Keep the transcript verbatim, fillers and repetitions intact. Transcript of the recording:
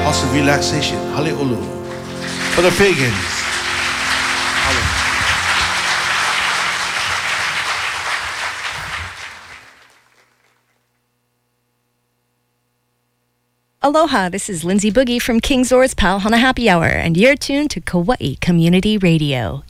Also relaxation. Hale'ulu. For the pagans. Aloha, this is Lindsay Boogie from King Zor's Pal Hana Happy Hour, and you're tuned to Kauai Community Radio.